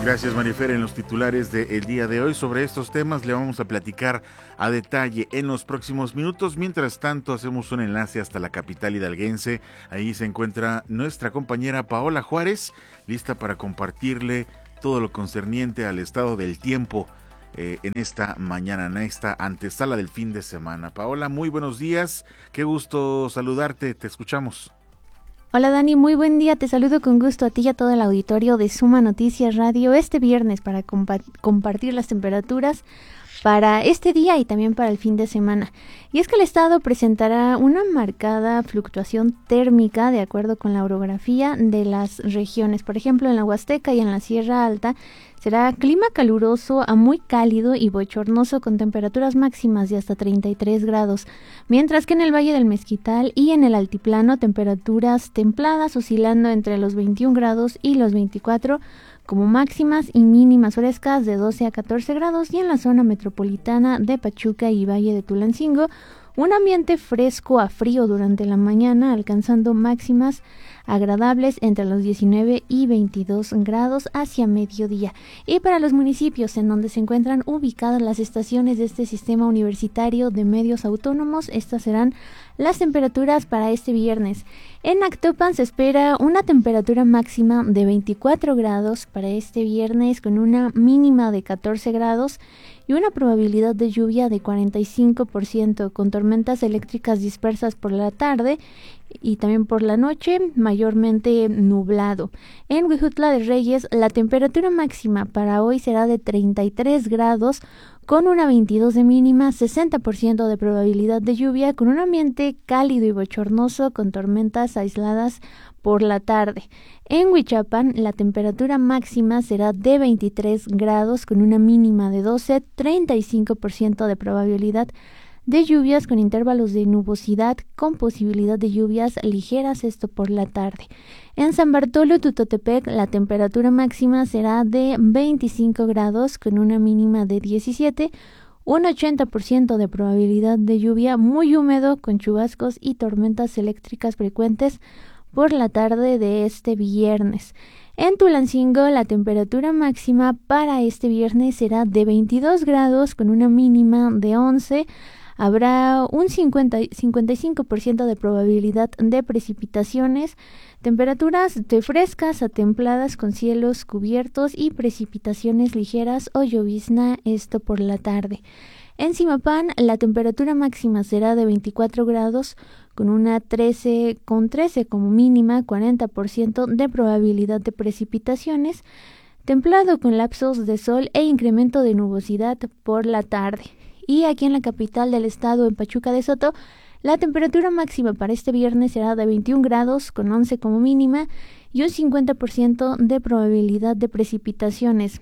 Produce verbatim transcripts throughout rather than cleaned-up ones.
Gracias, Marifer. En los titulares del día de hoy sobre estos temas le vamos a platicar a detalle en los próximos minutos. Mientras tanto, hacemos un enlace hasta la capital hidalguense. Ahí se encuentra nuestra compañera Paola Juárez, lista para compartirle todo lo concerniente al estado del tiempo eh, en esta mañana, en esta antesala del fin de semana. Paola, muy buenos días. Qué gusto saludarte. Te escuchamos. Hola Dani, muy buen día, te saludo con gusto a ti y a todo el auditorio de Suma Noticias Radio este viernes para compa- compartir las temperaturas para este día y también para el fin de semana. Y es que el estado presentará una marcada fluctuación térmica de acuerdo con la orografía de las regiones. Por ejemplo, en la Huasteca y en la Sierra Alta será clima caluroso a muy cálido y bochornoso con temperaturas máximas de hasta treinta y tres grados, mientras que en el Valle del Mezquital y en el Altiplano temperaturas templadas oscilando entre los veintiún grados y los veinticuatro como máximas y mínimas frescas de doce a catorce grados, y en la zona metropolitana de Pachuca y Valle de Tulancingo un ambiente fresco a frío durante la mañana, alcanzando máximas agradables entre los diecinueve y veintidós grados hacia mediodía. Y para los municipios en donde se encuentran ubicadas las estaciones de este sistema universitario de medios autónomos, estas serán las temperaturas para este viernes. En Actopan se espera una temperatura máxima de veinticuatro grados para este viernes, con una mínima de catorce grados y una probabilidad de lluvia de cuarenta y cinco por ciento, con tormentas eléctricas dispersas por la tarde y también por la noche, mayormente nublado. En Huejutla de Reyes, la temperatura máxima para hoy será de treinta y tres grados, con una veintidós de mínima, sesenta por ciento de probabilidad de lluvia, con un ambiente cálido y bochornoso, con tormentas aisladas por la tarde. En Huichapan, la temperatura máxima será de veintitrés grados, con una mínima de doce, treinta y cinco por ciento de probabilidad de lluvias con intervalos de nubosidad con posibilidad de lluvias ligeras, esto por la tarde. En San Bartolo Tutotepec, la temperatura máxima será de veinticinco grados con una mínima de diecisiete, un ochenta por ciento de probabilidad de lluvia, muy húmedo con chubascos y tormentas eléctricas frecuentes por la tarde de este viernes. En Tulancingo, la temperatura máxima para este viernes será de veintidós grados con una mínima de once. Habrá un cincuenta, cincuenta y cinco por ciento de probabilidad de precipitaciones, temperaturas de frescas a templadas con cielos cubiertos y precipitaciones ligeras o llovizna, esto por la tarde. En Zimapán, la temperatura máxima será de veinticuatro grados con una trece, con trece como mínima, cuarenta por ciento de probabilidad de precipitaciones, templado con lapsos de sol e incremento de nubosidad por la tarde. Y aquí en la capital del estado, en Pachuca de Soto, la temperatura máxima para este viernes será de veintiún grados con once como mínima y un cincuenta por ciento de probabilidad de precipitaciones.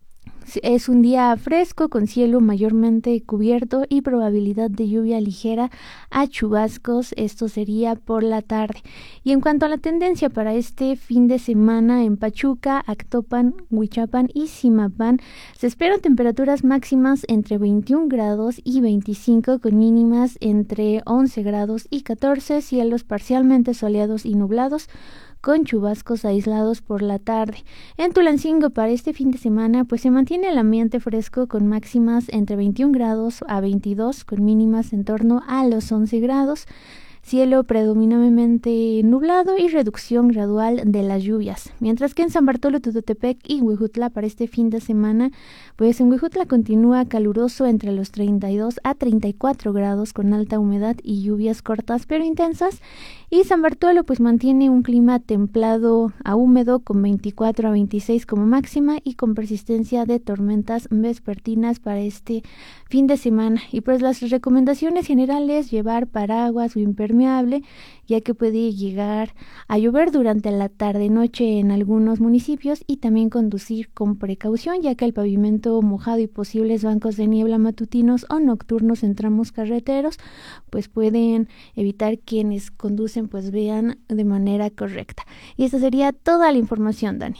Es un día fresco con cielo mayormente cubierto y probabilidad de lluvia ligera a chubascos, esto sería por la tarde. Y en cuanto a la tendencia para este fin de semana en Pachuca, Actopan, Huichapan y Zimapán, se esperan temperaturas máximas entre veintiún grados y veinticinco, con mínimas entre once grados y catorce, cielos parcialmente soleados y nublados, con chubascos aislados por la tarde. En Tulancingo para este fin de semana pues se mantiene el ambiente fresco con máximas entre veintiún grados a veintidós, con mínimas en torno a los once grados. Cielo predominantemente nublado y reducción gradual de las lluvias. Mientras que en San Bartolo Tutotepec y Huejutla para este fin de semana, pues en Huejutla continúa caluroso entre los treinta y dos a treinta y cuatro grados con alta humedad y lluvias cortas pero intensas. Y San Bartolo pues mantiene un clima templado a húmedo con veinticuatro a veintiséis como máxima y con persistencia de tormentas vespertinas para este fin de semana. Y pues las recomendaciones generales: llevar paraguas o impermeable, ya que puede llegar a llover durante la tarde-noche en algunos municipios, y también conducir con precaución, ya que el pavimento mojado y posibles bancos de niebla matutinos o nocturnos en tramos carreteros pues pueden evitar quienes conducen pues vean de manera correcta. Y esta sería toda la información, Dani.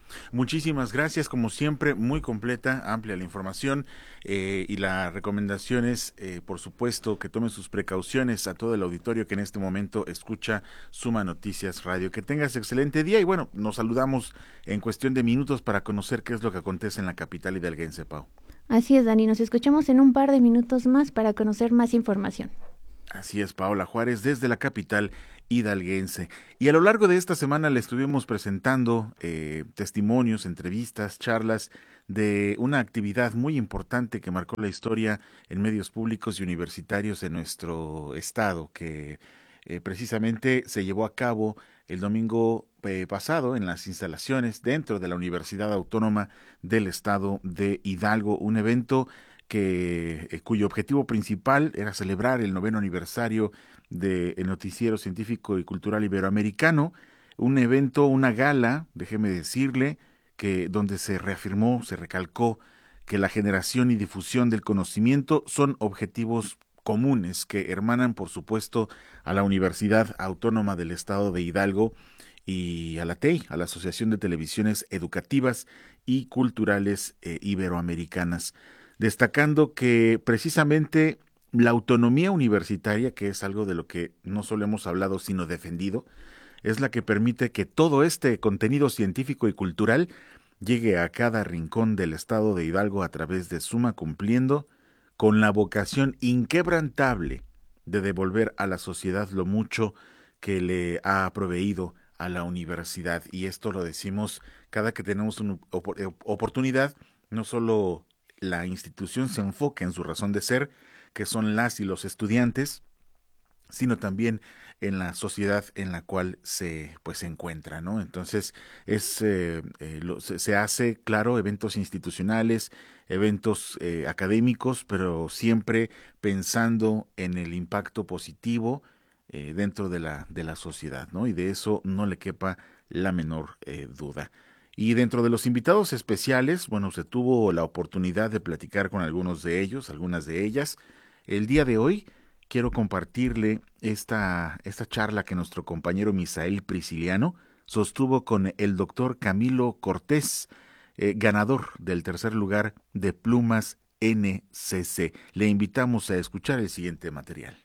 Muchísimas gracias, como siempre, muy completa, amplia la información eh, y la recomendación es, eh, por supuesto, que tome sus precauciones a todo el auditorio que en este momento escucha Suma Noticias Radio. Que tengas excelente día y bueno, nos saludamos en cuestión de minutos para conocer qué es lo que acontece en la capital hidalguense, Pau. Así es, Dani, nos escuchamos en un par de minutos más para conocer más información. Así es, Paola Juárez, desde la capital hidalguense. Y a lo largo de esta semana le estuvimos presentando eh, testimonios, entrevistas, charlas de una actividad muy importante que marcó la historia en medios públicos y universitarios en nuestro estado, que eh, precisamente se llevó a cabo el domingo eh, pasado en las instalaciones dentro de la Universidad Autónoma del Estado de Hidalgo, un evento que eh, cuyo objetivo principal era celebrar el noveno aniversario del Noticiero Científico y Cultural Iberoamericano, un evento, una gala, déjeme decirle, que donde se reafirmó, se recalcó que la generación y difusión del conocimiento son objetivos comunes que hermanan, por supuesto, a la Universidad Autónoma del Estado de Hidalgo y a la T E I, a la Asociación de Televisiones Educativas y Culturales eh, Iberoamericanas, destacando que precisamente la autonomía universitaria, que es algo de lo que no solo hemos hablado, sino defendido, es la que permite que todo este contenido científico y cultural llegue a cada rincón del estado de Hidalgo a través de Suma, cumpliendo con la vocación inquebrantable de devolver a la sociedad lo mucho que le ha proveído a la universidad. Y esto lo decimos cada que tenemos una oportunidad, no solo la institución se enfoca en su razón de ser, que son las y los estudiantes, sino también en la sociedad en la cual se pues se encuentra, ¿no? Entonces es eh, eh, lo, se, se hace, claro, eventos institucionales, eventos eh, académicos, pero siempre pensando en el impacto positivo eh, dentro de la de la sociedad, ¿no? Y de eso no le quepa la menor eh, duda. Y dentro de los invitados especiales, bueno, se tuvo la oportunidad de platicar con algunos de ellos, algunas de ellas. El día de hoy quiero compartirle esta, esta charla que nuestro compañero Misael Prisciliano sostuvo con el doctor Camilo Cortés, eh, ganador del tercer lugar de Plumas N C C. Le invitamos a escuchar el siguiente material.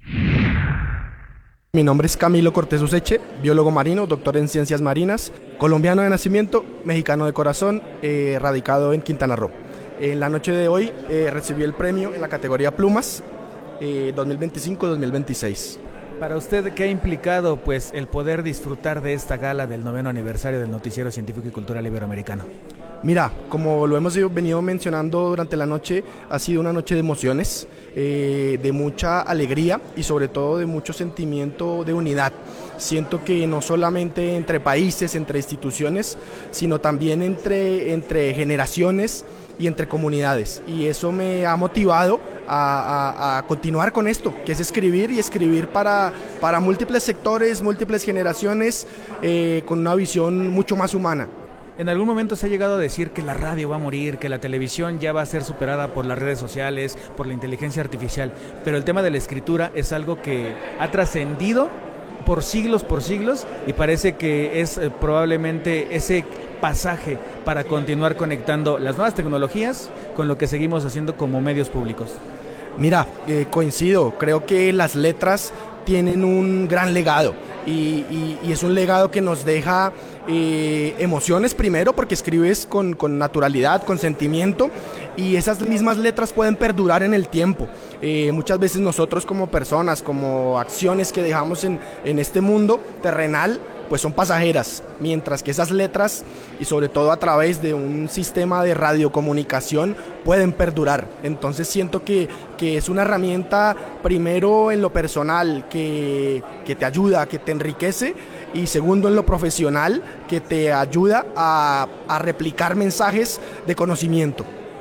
Mi nombre es Camilo Cortés Useche, biólogo marino, doctor en ciencias marinas, colombiano de nacimiento, mexicano de corazón, eh, radicado en Quintana Roo. En la noche de hoy eh, recibí el premio en la categoría Plumas eh, dos mil veinticinco dos mil veintiséis. Para usted, ¿qué ha implicado pues el poder disfrutar de esta gala del noveno aniversario del Noticiero Científico y Cultural Iberoamericano? Mira, como lo hemos venido mencionando durante la noche, ha sido una noche de emociones, eh, de mucha alegría y sobre todo de mucho sentimiento de unidad. Siento que no solamente entre países, entre instituciones, sino también entre, entre generaciones y entre comunidades. Y eso me ha motivado a, a, a continuar con esto, que es escribir y escribir para, para múltiples sectores, múltiples generaciones, eh, con una visión mucho más humana. En algún momento se ha llegado a decir que la radio va a morir, que la televisión ya va a ser superada por las redes sociales, por la inteligencia artificial, pero el tema de la escritura es algo que ha trascendido por siglos, por siglos, y parece que es eh, probablemente ese pasaje para continuar conectando las nuevas tecnologías con lo que seguimos haciendo como medios públicos. Mira, eh, coincido, creo que las letras tienen un gran legado y, y, y es un legado que nos deja eh, emociones primero porque escribes con, con naturalidad, con sentimiento, y esas mismas letras pueden perdurar en el tiempo. Eh, muchas veces nosotros como personas, como acciones que dejamos en, en este mundo terrenal, pues son pasajeras, mientras que esas letras, y sobre todo a través de un sistema de radiocomunicación, pueden perdurar. Entonces siento que, que es una herramienta, primero en lo personal, que, que te ayuda, que te enriquece, y segundo en lo profesional, que te ayuda a, a replicar mensajes de conocimiento.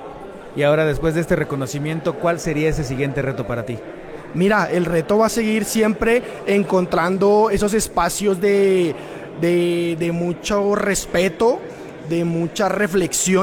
Y ahora, después de este reconocimiento, ¿cuál sería ese siguiente reto para ti? Mira, el reto va a seguir siempre encontrando esos espacios de, de, de mucho respeto, de mucha reflexión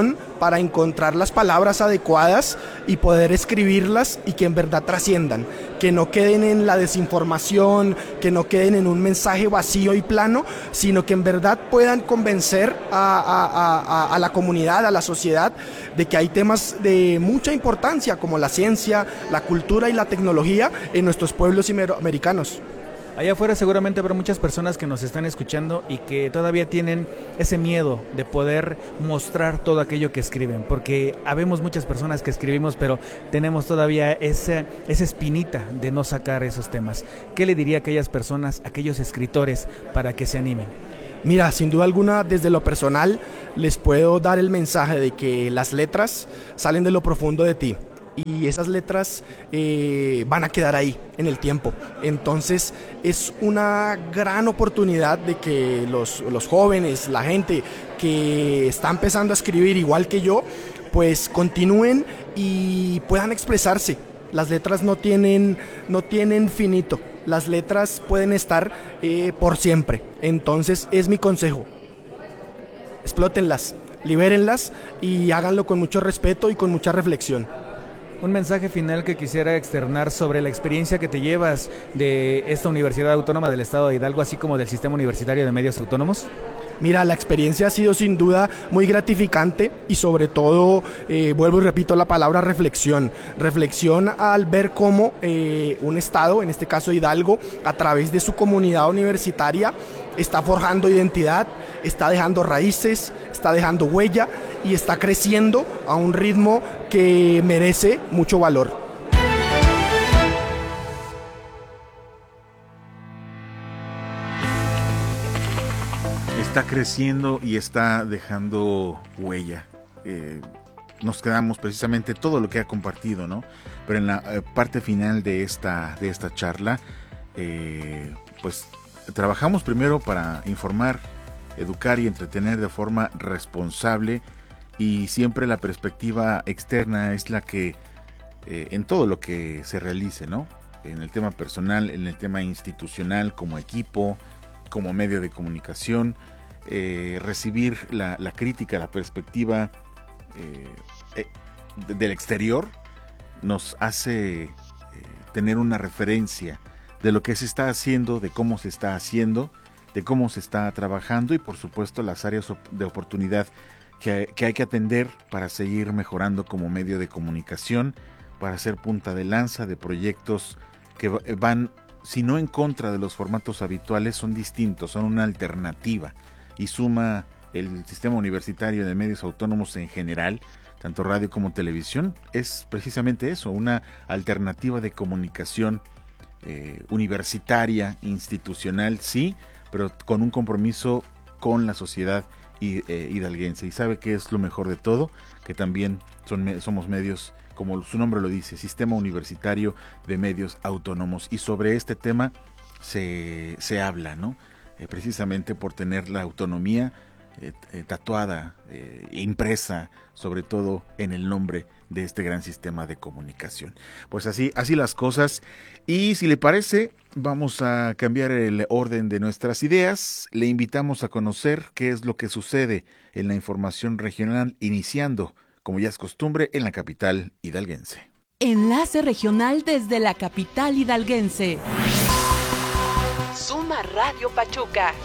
para encontrar las palabras adecuadas y poder escribirlas y que en verdad trasciendan, que no queden en la desinformación, que no queden en un mensaje vacío y plano, sino que en verdad puedan convencer a, a, a, a la comunidad, a la sociedad, de que hay temas de mucha importancia como la ciencia, la cultura y la tecnología en nuestros pueblos iberoamericanos. Allá afuera seguramente habrá muchas personas que nos están escuchando y que todavía tienen ese miedo de poder mostrar todo aquello que escriben, porque habemos muchas personas que escribimos, pero tenemos todavía esa, esa espinita de no sacar esos temas. ¿Qué le diría a aquellas personas, a aquellos escritores, para que se animen? Mira, sin duda alguna, desde lo personal, les puedo dar el mensaje de que las letras salen de lo profundo de ti. Y esas letras eh, van a quedar ahí en el tiempo. Entonces es una gran oportunidad de que los, los jóvenes, la gente que está empezando a escribir igual que yo, pues continúen y puedan expresarse. Las letras no tienen, no tienen finito. Las letras pueden estar eh, por siempre. Entonces es mi consejo. Explótenlas, libérenlas y háganlo con mucho respeto y con mucha reflexión. Un mensaje final que quisiera externar sobre la experiencia que te llevas de esta Universidad Autónoma del Estado de Hidalgo, así como del Sistema Universitario de Medios Autónomos. Mira, la experiencia ha sido sin duda muy gratificante y sobre todo, eh, vuelvo y repito la palabra reflexión. Reflexión al ver cómo eh, un estado, en este caso Hidalgo, a través de su comunidad universitaria, está forjando identidad, está dejando raíces, está dejando huella y está creciendo a un ritmo que merece mucho valor. Está creciendo y está dejando huella. Eh, nos quedamos precisamente todo lo que ha compartido, ¿no? Pero en la eh, parte final de esta, de esta charla, eh, pues trabajamos primero para informar, educar y entretener de forma responsable, y siempre la perspectiva externa es la que eh, en todo lo que se realice, ¿no? En el tema personal, en el tema institucional, como equipo, como medio de comunicación, eh, recibir la, la crítica, la perspectiva eh, eh, del exterior nos hace eh, tener una referencia de lo que se está haciendo, de cómo se está haciendo, de cómo se está trabajando y por supuesto las áreas de oportunidad que, que hay que atender para seguir mejorando como medio de comunicación, para ser punta de lanza de proyectos que van, si no en contra de los formatos habituales, son distintos, son una alternativa, y suma el sistema universitario de medios autónomos en general, tanto radio como televisión, es precisamente eso, una alternativa de comunicación eh, universitaria, institucional, sí, pero con un compromiso con la sociedad eh, hidalguense. Y sabe que es lo mejor de todo, que también son, somos medios, como su nombre lo dice, Sistema Universitario de Medios Autónomos. Y sobre este tema se, se habla, ¿no? Eh, precisamente por tener la autonomía eh, eh, tatuada, eh, impresa, sobre todo en el nombre de este gran sistema de comunicación. Pues así, así las cosas. Y si le parece, vamos a cambiar el orden de nuestras ideas. Le invitamos a conocer qué es lo que sucede en la información regional, iniciando, como ya es costumbre, en la capital hidalguense. Enlace regional desde la capital hidalguense. Suma Radio Pachuca.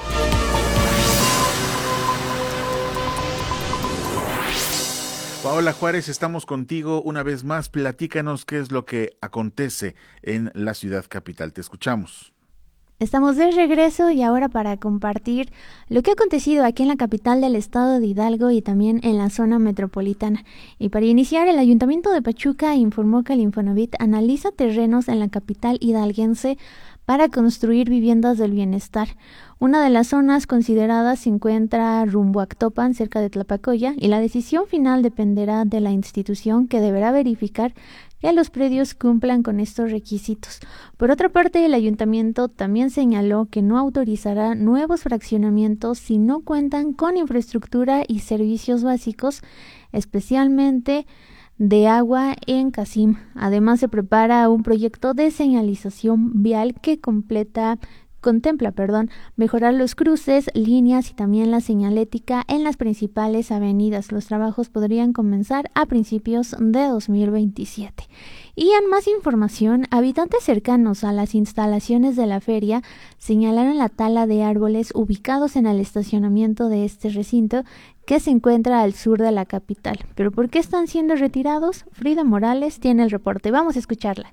Paola Juárez, estamos contigo una vez más. Platícanos qué es lo que acontece en la ciudad capital. Te escuchamos. Estamos de regreso y ahora para compartir lo que ha acontecido aquí en la capital del estado de Hidalgo y también en la zona metropolitana. Y para iniciar, el Ayuntamiento de Pachuca informó que el Infonavit analiza terrenos en la capital hidalguense para construir viviendas del bienestar. Una de las zonas consideradas se encuentra rumbo a Actopan, cerca de Tlapacoya, y la decisión final dependerá de la institución, que deberá verificar que los predios cumplan con estos requisitos. Por otra parte, el ayuntamiento también señaló que no autorizará nuevos fraccionamientos si no cuentan con infraestructura y servicios básicos, especialmente de agua en Casim. Además, se prepara un proyecto de señalización vial que completa contempla, perdón, mejorar los cruces, líneas y también la señalética en las principales avenidas. Los trabajos podrían comenzar a principios de dos mil veintisiete. Y en más información, habitantes cercanos a las instalaciones de la feria señalaron la tala de árboles ubicados en el estacionamiento de este recinto que se encuentra al sur de la capital. ¿Pero por qué están siendo retirados? Frida Morales tiene el reporte. Vamos a escucharla.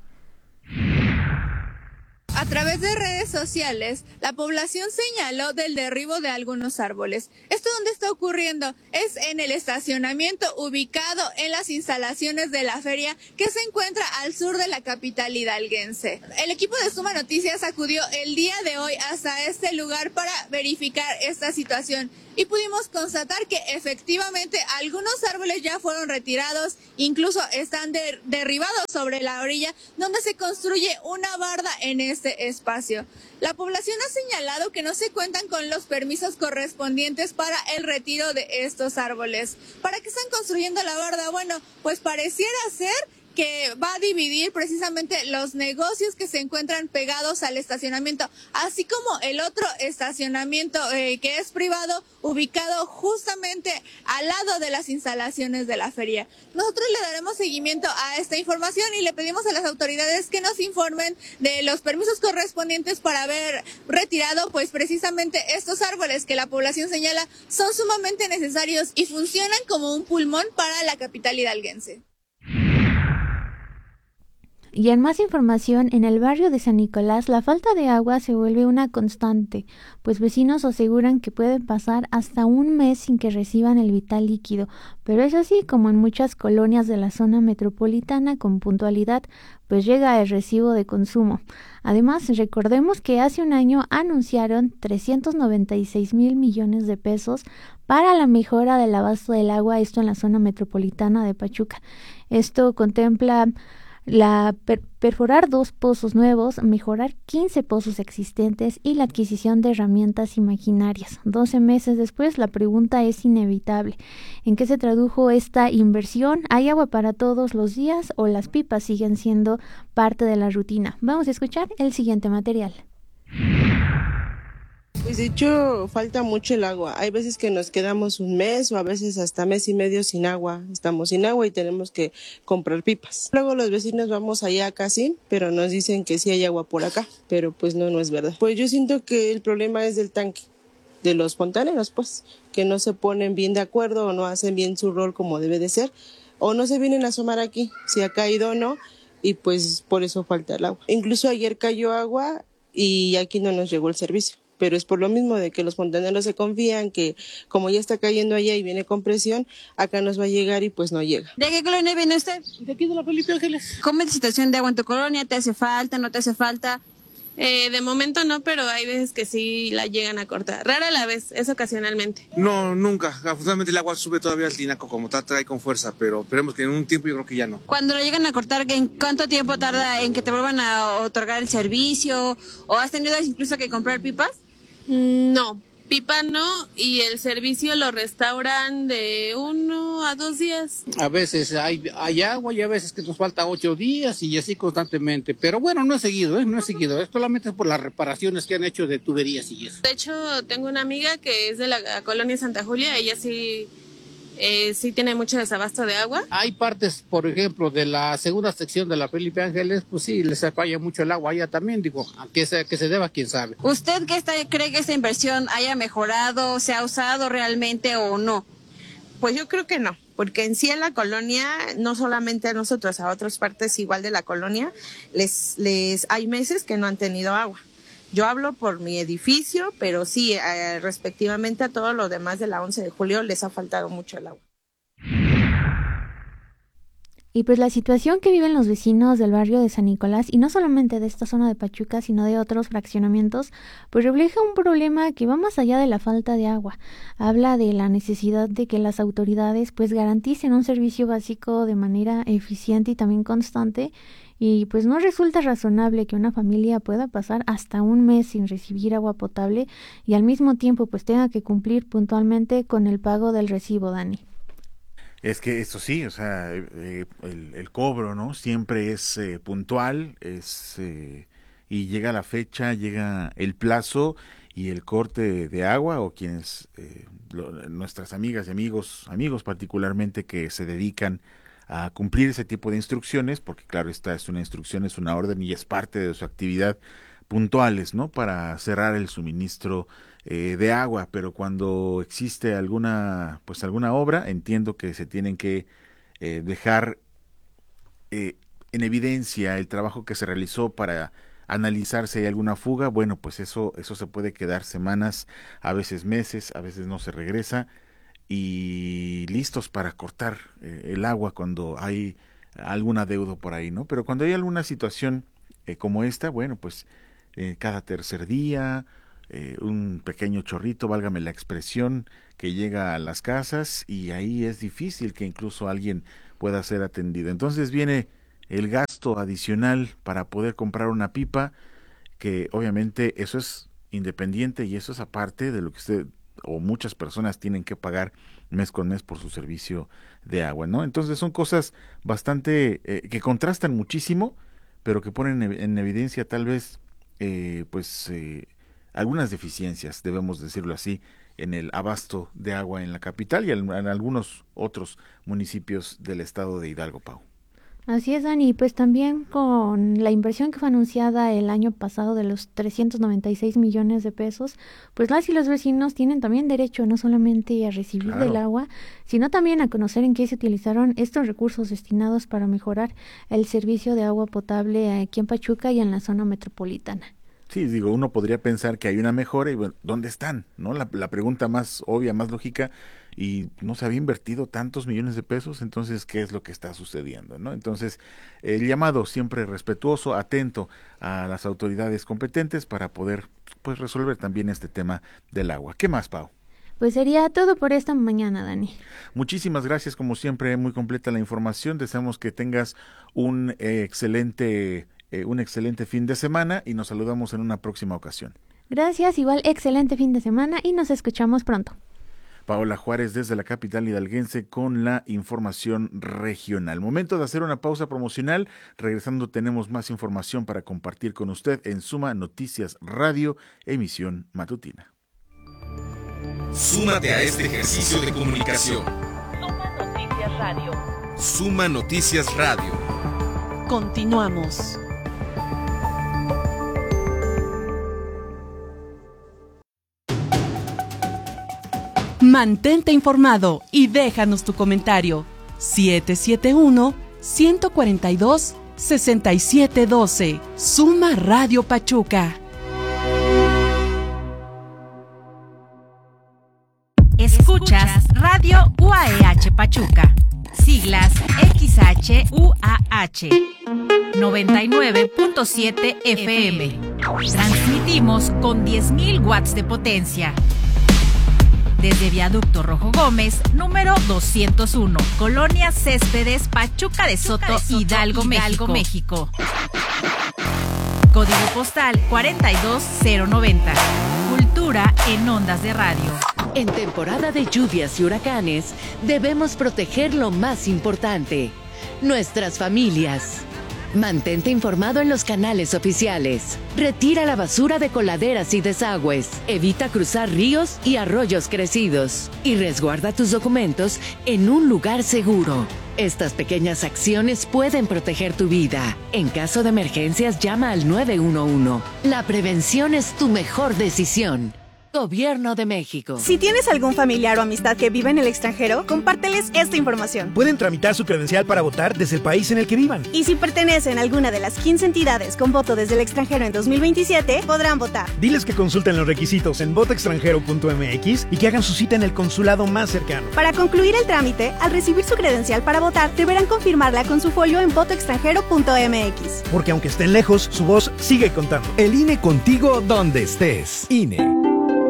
A través de redes sociales, la población señaló del derribo de algunos árboles. ¿Esto dónde está ocurriendo? Es en el estacionamiento ubicado en las instalaciones de la feria que se encuentra al sur de la capital hidalguense. El equipo de Suma Noticias acudió el día de hoy hasta este lugar para verificar esta situación y pudimos constatar que efectivamente algunos árboles ya fueron retirados, incluso están de, derribados sobre la orilla donde se construye una barda en este espacio. La población ha señalado que no se cuentan con los permisos correspondientes para el retiro de estos árboles. ¿Para qué están construyendo la barda? Bueno, pues pareciera ser que va a dividir precisamente los negocios que se encuentran pegados al estacionamiento, así como el otro estacionamiento eh, que es privado, ubicado justamente al lado de las instalaciones de la feria. Nosotros le daremos seguimiento a esta información y le pedimos a las autoridades que nos informen de los permisos correspondientes para haber retirado pues precisamente estos árboles que la población señala son sumamente necesarios y funcionan como un pulmón para la capital hidalguense. Y en más información, en el barrio de San Nicolás, la falta de agua se vuelve una constante, pues vecinos aseguran que pueden pasar hasta un mes sin que reciban el vital líquido, pero es así como en muchas colonias de la zona metropolitana con puntualidad, pues llega el recibo de consumo. Además, recordemos que hace un año anunciaron trescientos noventa y seis mil millones de pesos para la mejora del abasto del agua, esto en la zona metropolitana de Pachuca. Esto contempla la per perforar dos pozos nuevos, mejorar quince pozos existentes y la adquisición de herramientas y maquinarias. doce meses después, la pregunta es inevitable. ¿En qué se tradujo esta inversión? ¿Hay agua para todos los días o las pipas siguen siendo parte de la rutina? Vamos a escuchar el siguiente material. Pues de hecho falta mucho el agua. Hay veces que nos quedamos un mes o a veces hasta mes y medio sin agua. Estamos sin agua y tenemos que comprar pipas. Luego los vecinos vamos allá casi, pero nos dicen que sí hay agua por acá, pero pues no, no es verdad. Pues yo siento que el problema es del tanque, de los fontaneros, pues, que no se ponen bien de acuerdo o no hacen bien su rol como debe de ser, o no se vienen a asomar aquí, si ha caído o no, y pues por eso falta el agua. Incluso ayer cayó agua y aquí no nos llegó el servicio. Pero es por lo mismo de que los fontaneros se confían que como ya está cayendo allá y viene con presión, acá nos va a llegar y pues no llega. ¿De qué colonia viene usted? De aquí de la Felipe Ángeles. ¿Cómo es la situación de agua en tu colonia? ¿Te hace falta, no te hace falta? Eh, de momento no, pero hay veces que sí la llegan a cortar. Rara la vez, es ocasionalmente. No, nunca. Afortunadamente el agua sube todavía al tinaco como tal, trae con fuerza, pero esperemos que en un tiempo yo creo que ya no. Cuando lo llegan a cortar, ¿en cuánto tiempo tarda en que te vuelvan a otorgar el servicio? ¿O has tenido incluso que comprar pipas? No, pipa no, y el servicio lo restauran de uno a dos días. A veces hay, hay agua y a veces que nos falta ocho días y así constantemente. Pero bueno, no es seguido, ¿eh? No es seguido. Es solamente por las reparaciones que han hecho de tuberías y eso. De hecho, tengo una amiga que es de la colonia Santa Julia, ella sí... Eh, sí tiene mucho desabasto de agua. Hay partes, por ejemplo, de la segunda sección de la Felipe Ángeles, pues sí, les falla mucho el agua allá también, digo, a que se, que se deba, quién sabe. ¿Usted qué está, cree que esta inversión haya mejorado, se ha usado realmente o no? Pues yo creo que no, porque en sí en la colonia, no solamente a nosotros, a otras partes igual de la colonia, les, les hay meses que no han tenido agua. Yo hablo por mi edificio, pero sí, eh, respectivamente a todos los demás de la once de julio les ha faltado mucho el agua. Y pues la situación que viven los vecinos del barrio de San Nicolás, y no solamente de esta zona de Pachuca, sino de otros fraccionamientos, pues refleja un problema que va más allá de la falta de agua. Habla de la necesidad de que las autoridades pues garanticen un servicio básico de manera eficiente y también constante, y pues no resulta razonable que una familia pueda pasar hasta un mes sin recibir agua potable y al mismo tiempo pues tenga que cumplir puntualmente con el pago del recibo, Dani. Es que eso sí, o sea, eh, el, el cobro, ¿no? Siempre es eh, puntual, es eh, y llega la fecha, llega el plazo y el corte de agua, o quienes, eh, lo, nuestras amigas y amigos, amigos particularmente que se dedican a cumplir ese tipo de instrucciones, porque claro, esta es una instrucción, es una orden y es parte de su actividad, puntuales, ¿no? Para cerrar el suministro eh, de agua, pero cuando existe alguna, pues alguna obra, entiendo que se tienen que eh, dejar eh, en evidencia el trabajo que se realizó para analizar si hay alguna fuga. Bueno, pues eso, eso se puede quedar semanas, a veces meses, a veces no se regresa, y listos para cortar eh, el agua cuando hay algún adeudo por ahí, ¿no? Pero cuando hay alguna situación eh, como esta, bueno, pues eh, cada tercer día, eh, un pequeño chorrito, válgame la expresión, que llega a las casas, y ahí es difícil que incluso alguien pueda ser atendido. Entonces viene el gasto adicional para poder comprar una pipa, que obviamente eso es independiente y eso es aparte de lo que usted o muchas personas tienen que pagar mes con mes por su servicio de agua, ¿no? Entonces son cosas bastante eh, que contrastan muchísimo, pero que ponen en evidencia tal vez eh, pues eh, algunas deficiencias, debemos decirlo así, en el abasto de agua en la capital y en, en algunos otros municipios del estado de Hidalgo, Pau. Así es, Dani, pues también con la inversión que fue anunciada el año pasado de los trescientos noventa y seis millones de pesos, pues las y los vecinos tienen también derecho no solamente a recibir claro. del agua, sino también a conocer en qué se utilizaron estos recursos destinados para mejorar el servicio de agua potable aquí en Pachuca y en la zona metropolitana. Sí, digo, uno podría pensar que hay una mejora y bueno, ¿dónde están? ¿No? La, la pregunta más obvia, más lógica, y no se había invertido tantos millones de pesos, entonces, ¿qué es lo que está sucediendo? ¿No? Entonces, el llamado siempre respetuoso, atento a las autoridades competentes para poder pues resolver también este tema del agua. ¿Qué más, Pau? Pues sería todo por esta mañana, Dani. Muchísimas gracias, como siempre, muy completa la información. Deseamos que tengas un eh, excelente... Eh, un excelente fin de semana y nos saludamos en una próxima ocasión. Gracias, igual excelente fin de semana y nos escuchamos pronto. Paola Juárez desde la capital hidalguense con la información regional. Momento de hacer una pausa promocional. Regresando tenemos más información para compartir con usted en Suma Noticias Radio, emisión matutina. Súmate a este ejercicio de comunicación. Suma Noticias Radio. Suma Noticias Radio. Continuamos. Mantente informado y déjanos tu comentario. siete siete uno, uno cuatro dos, seis siete uno dos. Suma Radio Pachuca. Escuchas Radio U A E H Pachuca. Siglas X H U A H. noventa y nueve punto siete F M. Transmitimos con diez mil watts de potencia. Desde Viaducto Rojo Gómez, número doscientos uno, Colonia Céspedes, Pachuca de Soto, Pachuca de Soto Hidalgo, Hidalgo, México. Código postal cuarenta y dos cero noventa. Cultura en ondas de radio. En temporada de lluvias y huracanes, debemos proteger lo más importante, nuestras familias. Mantente informado en los canales oficiales. Retira la basura de coladeras y desagües. Evita cruzar ríos y arroyos crecidos. Y resguarda tus documentos en un lugar seguro. Estas pequeñas acciones pueden proteger tu vida. En caso de emergencias, llama al nueve uno uno. La prevención es tu mejor decisión. Gobierno de México. Si tienes algún familiar o amistad que vive en el extranjero, compárteles esta información. Pueden tramitar su credencial para votar desde el país en el que vivan. Y si pertenecen a alguna de las quince entidades con voto desde el extranjero en dos mil veintisiete, podrán votar. Diles que consulten los requisitos en voto extranjero punto m x y que hagan su cita en el consulado más cercano. Para concluir el trámite, al recibir su credencial para votar, deberán confirmarla con su folio en voto extranjero punto m x. Porque aunque estén lejos, su voz sigue contando. El I N E contigo donde estés. I N E.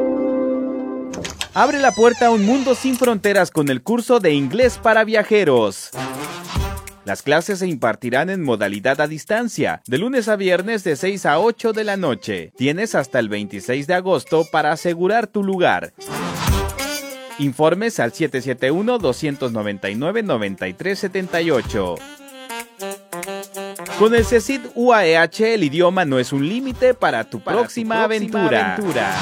Abre la puerta a un mundo sin fronteras con el curso de inglés para viajeros. Las clases se impartirán en modalidad a distancia, de lunes a viernes de seis a ocho de la noche. Tienes hasta el veintiséis de agosto para asegurar tu lugar. Informes al siete siete uno, dos nueve nueve, nueve tres siete ocho. Con el CECIT U A E H, el idioma no es un límite para tu para próxima, tu próxima aventura. aventura.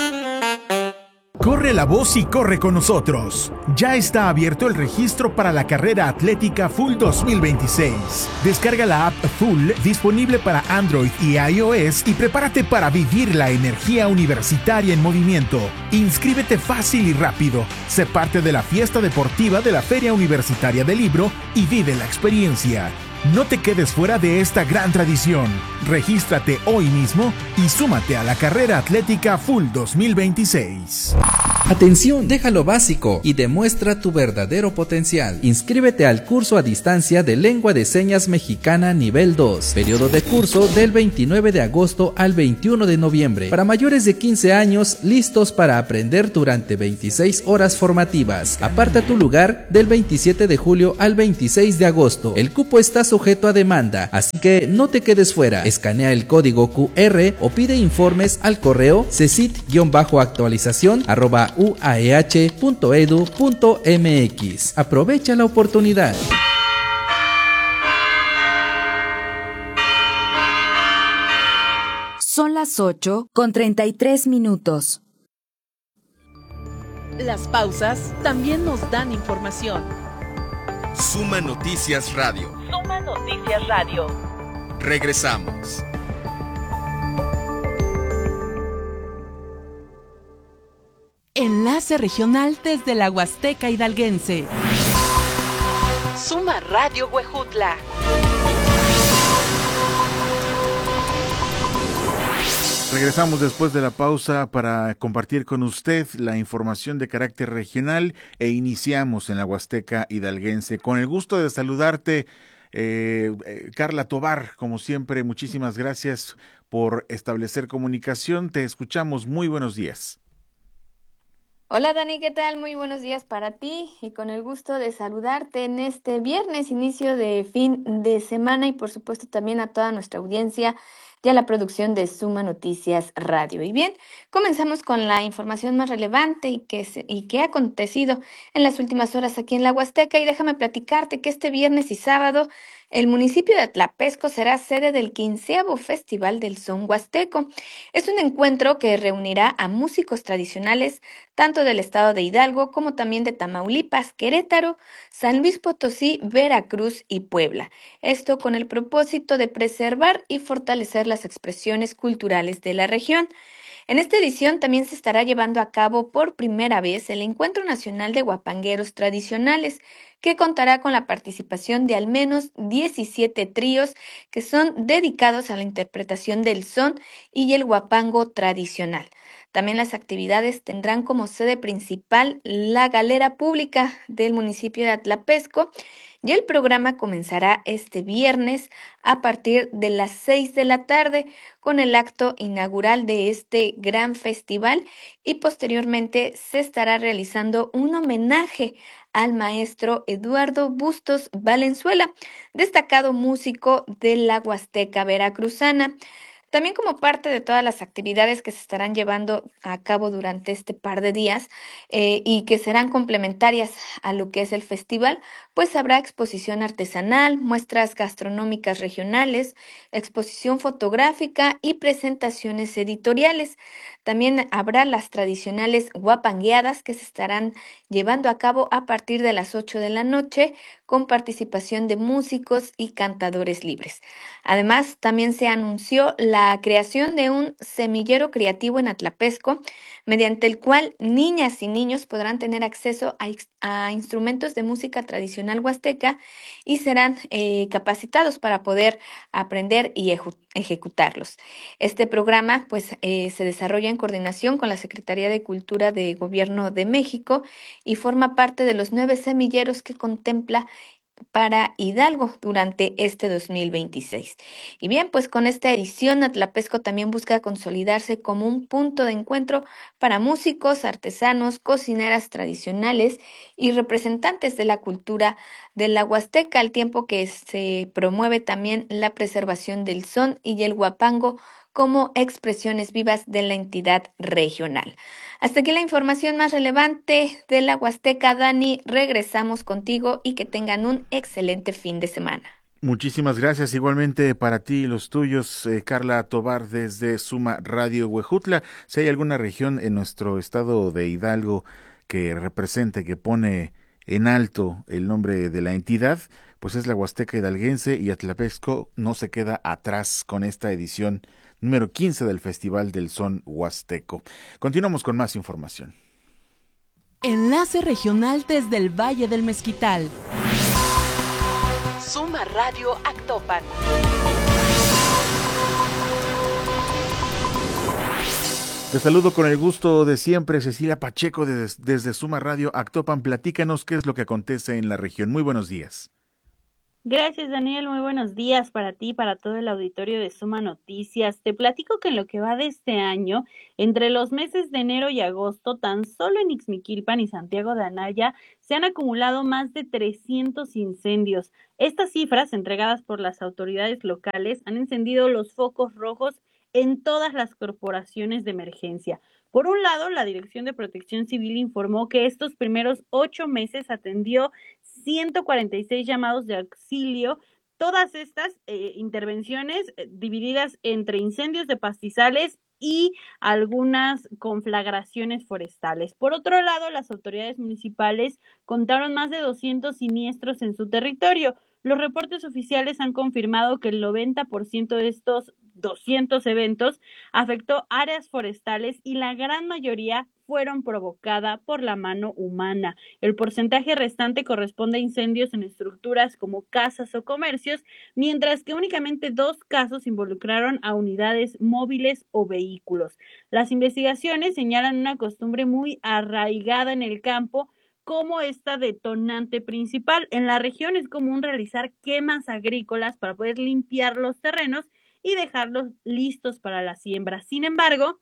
Corre la voz y corre con nosotros. Ya está abierto el registro para la carrera atlética Full dos mil veintiséis. Descarga la app Full, disponible para Android y iOS, y prepárate para vivir la energía universitaria en movimiento. Inscríbete fácil y rápido. Sé parte de la fiesta deportiva de la Feria Universitaria del Libro y vive la experiencia. No te quedes fuera de esta gran tradición. Regístrate hoy mismo y súmate a la carrera atlética Full dos mil veintiséis. Atención, deja lo básico y demuestra tu verdadero potencial. Inscríbete al curso a distancia de Lengua de Señas Mexicana nivel dos. Periodo de curso del veintinueve de agosto al veintiuno de noviembre. Para mayores de quince años, listos para aprender durante veintiséis horas formativas. Aparta tu lugar del veintisiete de julio al veintiséis de agosto. El cupo está sujeto a demanda, así que no te quedes fuera. Escanea el código Q R o pide informes al correo cecit-actualización arroba uaeh punto edu punto mx. Aprovecha la oportunidad. Son las ocho con treinta y tres minutos. Las pausas también nos dan información. Suma Noticias Radio. Suma Noticias Radio. Regresamos. Enlace regional desde la Huasteca Hidalguense. Suma Radio Huejutla. Regresamos después de la pausa para compartir con usted la información de carácter regional e iniciamos en la Huasteca Hidalguense. Con el gusto de saludarte, eh, eh, Carla Tobar, como siempre, muchísimas gracias por establecer comunicación. Te escuchamos. Muy buenos días. Hola Dani, ¿qué tal? Muy buenos días para ti y con el gusto de saludarte en este viernes, inicio de fin de semana y por supuesto también a toda nuestra audiencia y a la producción de Suma Noticias Radio. Y bien, comenzamos con la información más relevante y que, se, y que ha acontecido en las últimas horas aquí en la Huasteca y déjame platicarte que este viernes y sábado el municipio de Atlapesco será sede del quinceavo Festival del Son Huasteco. Es un encuentro que reunirá a músicos tradicionales tanto del estado de Hidalgo como también de Tamaulipas, Querétaro, San Luis Potosí, Veracruz y Puebla. Esto con el propósito de preservar y fortalecer las expresiones culturales de la región. En esta edición también se estará llevando a cabo por primera vez el Encuentro Nacional de Huapangueros Tradicionales, que contará con la participación de al menos diecisiete tríos que son dedicados a la interpretación del son y el huapango tradicional. También las actividades tendrán como sede principal la galera pública del municipio de Atlapesco y el programa comenzará este viernes a partir de las seis de la tarde con el acto inaugural de este gran festival y posteriormente se estará realizando un homenaje al maestro Eduardo Bustos Valenzuela, destacado músico de la Huasteca veracruzana. También como parte de todas las actividades que se estarán llevando a cabo durante este par de días eh, y que serán complementarias a lo que es el festival, pues habrá exposición artesanal, muestras gastronómicas regionales, exposición fotográfica y presentaciones editoriales. También habrá las tradicionales huapangueadas que se estarán llevando a cabo a partir de las ocho de la noche con participación de músicos y cantadores libres. Además, también se anunció la creación de un semillero creativo en Atlapesco, mediante el cual niñas y niños podrán tener acceso a, a instrumentos de música tradicional huasteca y serán eh, capacitados para poder aprender y eju- ejecutarlos. Este programa pues, eh, se desarrolla en coordinación con la Secretaría de Cultura de Gobierno de México y forma parte de los nueve semilleros que contempla para Hidalgo durante este dos mil veintiséis. Y bien, pues con esta edición Atlapesco también busca consolidarse como un punto de encuentro para músicos, artesanos, cocineras tradicionales y representantes de la cultura de la Huasteca, al tiempo que se promueve también la preservación del son y el huapango como expresiones vivas de la entidad regional. Hasta aquí la información más relevante de la Huasteca. Dani, regresamos contigo y que tengan un excelente fin de semana. Muchísimas gracias, igualmente para ti y los tuyos, eh, Carla Tobar desde Suma Radio Huejutla. Si hay alguna región en nuestro estado de Hidalgo que represente, que pone en alto el nombre de la entidad, pues es la Huasteca Hidalguense, y Atlapexco no se queda atrás con esta edición número quince del Festival del Son Huasteco. Continuamos con más información. Enlace regional desde el Valle del Mezquital. Suma Radio Actopan. Te saludo con el gusto de siempre, Cecilia Pacheco desde, desde Suma Radio Actopan. Platícanos qué es lo que acontece en la región. Muy buenos días. Gracias, Daniel. Muy buenos días para ti y para todo el auditorio de Suma Noticias. Te platico que en lo que va de este año, entre los meses de enero y agosto, tan solo en Ixmiquilpan y Santiago de Anaya se han acumulado más de trescientos incendios. Estas cifras, entregadas por las autoridades locales, han encendido los focos rojos en todas las corporaciones de emergencia. Por un lado, la Dirección de Protección Civil informó que estos primeros ocho meses atendió ciento cuarenta y seis llamados de auxilio, todas estas eh, intervenciones eh, divididas entre incendios de pastizales y algunas conflagraciones forestales. Por otro lado, las autoridades municipales contaron más de doscientos siniestros en su territorio. Los reportes oficiales han confirmado que el noventa por ciento de estos doscientos eventos afectó áreas forestales y la gran mayoría fueron provocadas por la mano humana. El porcentaje restante corresponde a incendios en estructuras como casas o comercios, mientras que únicamente dos casos involucraron a unidades móviles o vehículos. Las investigaciones señalan una costumbre muy arraigada en el campo como esta detonante principal. En la región es común realizar quemas agrícolas para poder limpiar los terrenos y dejarlos listos para la siembra. Sin embargo,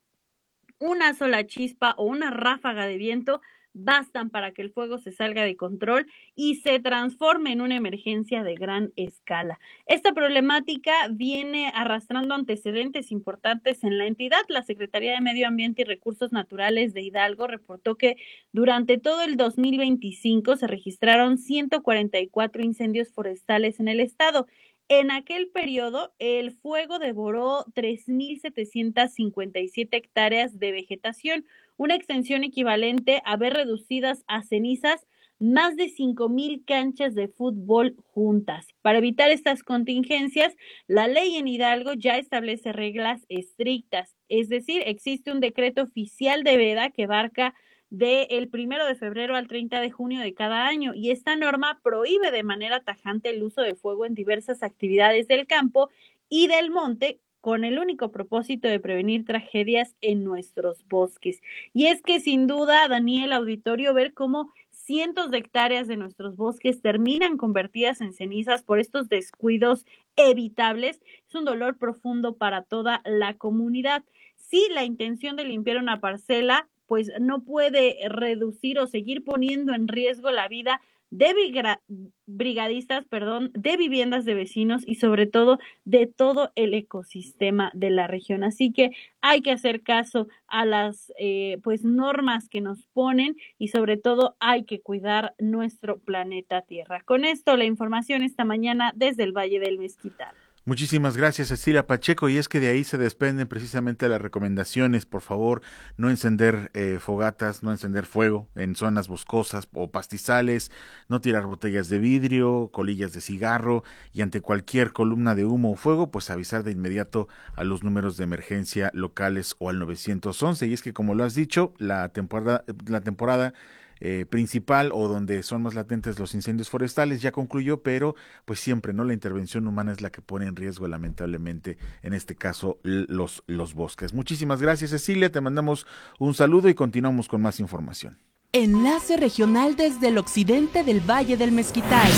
una sola chispa o una ráfaga de viento bastan para que el fuego se salga de control y se transforme en una emergencia de gran escala. Esta problemática viene arrastrando antecedentes importantes en la entidad. La Secretaría de Medio Ambiente y Recursos Naturales de Hidalgo reportó que durante todo el dos mil veinticinco se registraron ciento cuarenta y cuatro incendios forestales en el estado. En aquel periodo, el fuego devoró tres mil setecientas cincuenta y siete hectáreas de vegetación, una extensión equivalente a ver reducidas a cenizas más de cinco mil canchas de fútbol juntas. Para evitar estas contingencias, la ley en Hidalgo ya establece reglas estrictas, es decir, existe un decreto oficial de veda que abarca del primero de febrero al treinta de junio de cada año, y esta norma prohíbe de manera tajante el uso de fuego en diversas actividades del campo y del monte, con el único propósito de prevenir tragedias en nuestros bosques. Y es que sin duda, Daniel, auditorio, ver cómo cientos de hectáreas de nuestros bosques terminan convertidas en cenizas por estos descuidos evitables es un dolor profundo para toda la comunidad. Si la intención de limpiar una parcela pues no puede reducir o seguir poniendo en riesgo la vida de brigadistas, perdón, de viviendas de vecinos y sobre todo de todo el ecosistema de la región. Así que hay que hacer caso a las eh, pues normas que nos ponen y sobre todo hay que cuidar nuestro planeta Tierra. Con esto la información esta mañana desde el Valle del Mezquital. Muchísimas gracias, Cecilia Pacheco, y es que de ahí se desprenden precisamente las recomendaciones. Por favor, no encender eh, fogatas, no encender fuego en zonas boscosas o pastizales, no tirar botellas de vidrio, colillas de cigarro, y ante cualquier columna de humo o fuego, pues avisar de inmediato a los números de emergencia locales o al nueve once. Y es que, como lo has dicho, la temporada, la temporada Eh, principal o donde son más latentes los incendios forestales ya concluyó, pero pues siempre, ¿no? La intervención humana es la que pone en riesgo, lamentablemente, en este caso, los, los bosques. Muchísimas gracias, Cecilia, te mandamos un saludo y continuamos con más información. Enlace regional desde el occidente del Valle del Mezquital.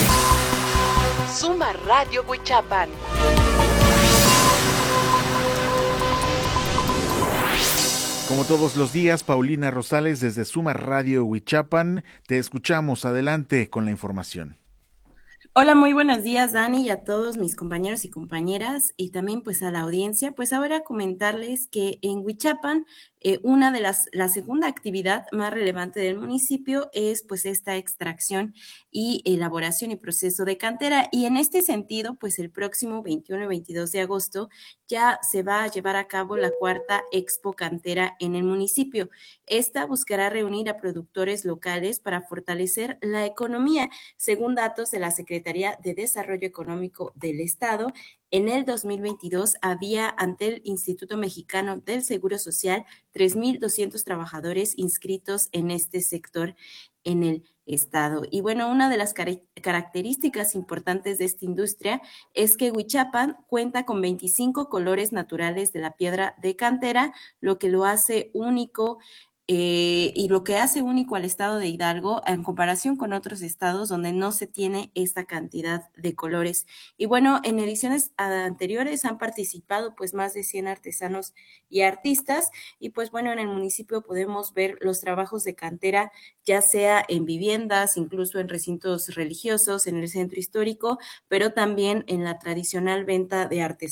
Suma Radio Huichapan. Como todos los días, Paulina Rosales desde Suma Radio Huichapan, te escuchamos. Adelante con la información. Hola, muy buenos días, Dani, y a todos mis compañeros y compañeras, y también pues a la audiencia. Pues ahora comentarles que en Huichapan Eh, una de las, la segunda actividad más relevante del municipio es pues esta extracción y elaboración y proceso de cantera, y en este sentido pues el próximo veintiuno y veintidós de agosto ya se va a llevar a cabo la cuarta Expo Cantera en el municipio. Esta buscará reunir a productores locales para fortalecer la economía, según datos de la Secretaría de Desarrollo Económico del Estado. En el dos mil veintidós había ante el Instituto Mexicano del Seguro Social tres mil doscientos trabajadores inscritos en este sector en el estado. Y bueno, una de las car- características importantes de esta industria es que Huichapan cuenta con veinticinco colores naturales de la piedra de cantera, lo que lo hace único eh, y lo que hace único al estado de Hidalgo en comparación con otros estados donde no se tiene esta cantidad de colores. Y bueno, en ediciones anteriores han participado pues más de cien artesanos y artistas, y pues bueno, en el municipio podemos ver los trabajos de cantera, ya sea en viviendas, incluso en recintos religiosos, en el centro histórico, pero también en la tradicional venta de artesanías